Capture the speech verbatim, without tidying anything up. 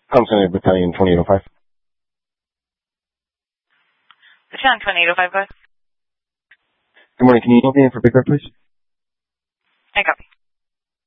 Consonant Battalion twenty-eight oh five. Battalion twenty-eight oh five, go ahead. Good morning. Can you help me in for pickup, please? I copy.